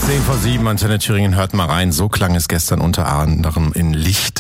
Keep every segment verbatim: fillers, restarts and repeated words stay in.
zehn vor sieben, Antenne Thüringen, hört mal rein. So klang es gestern unter anderem in Licht.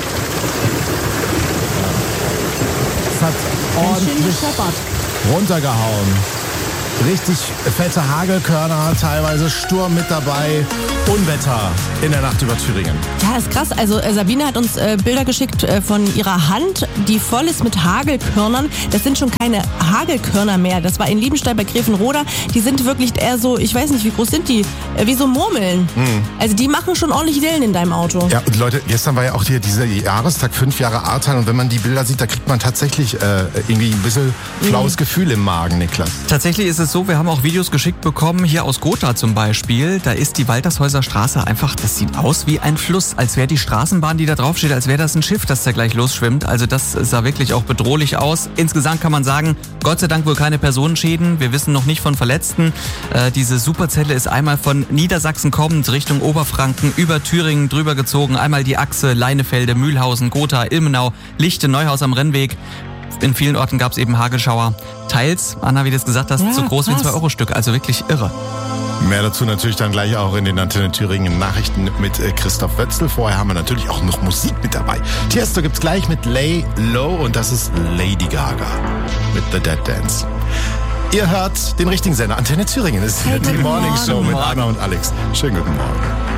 Es hat ordentlich runtergehauen. Richtig fette Hagelkörner, teilweise Sturm mit dabei. Unwetter in der Nacht über Thüringen. Ja, das ist krass. Also äh, Sabine hat uns äh, Bilder geschickt äh, von ihrer Hand, die voll ist mit Hagelkörnern. Das sind schon keine Hagelkörner mehr. Das war in Liebenstein bei Grevenroda. Die sind wirklich eher so, ich weiß nicht, wie groß sind die? Äh, wie so Murmeln. Mhm. Also die machen schon ordentlich Wellen in deinem Auto. Ja, und Leute, gestern war ja auch hier dieser Jahrestag, fünf Jahre Ahrtal. Und wenn man die Bilder sieht, da kriegt man tatsächlich äh, irgendwie ein bisschen flaues mhm. Gefühl im Magen, Niklas. Tatsächlich ist es so, wir haben auch Videos geschickt bekommen, hier aus Gotha zum Beispiel. Da ist die Waltershäuser Straße einfach, das sieht aus wie ein Fluss, als wäre die Straßenbahn, die da drauf steht, als wäre das ein Schiff, das da gleich losschwimmt. Also das sah wirklich auch bedrohlich aus. Insgesamt kann man sagen, Gott sei Dank wohl keine Personenschäden. Wir wissen noch nicht von Verletzten. Äh, diese Superzelle ist einmal von Niedersachsen kommend Richtung Oberfranken über Thüringen drüber gezogen. Einmal die Achse Leinefelde, Mühlhausen, Gotha, Ilmenau, Lichte, Neuhaus am Rennweg. In vielen Orten gab es eben Hagelschauer. Teils, Anna, wie du es gesagt hast, ja, so groß krass. Wie ein zwei Euro Stück. Also wirklich irre. Mehr dazu natürlich dann gleich auch in den Antenne Thüringen Nachrichten mit Christoph Wötzl. Vorher haben wir natürlich auch noch Musik mit dabei. Tiesto gibt's gleich mit Lay Low und das ist Lady Gaga mit The Dead Dance. Ihr hört den richtigen Sender. Antenne Thüringen ist hey, die Morning Show mit Anna und Alex. Schönen guten Morgen.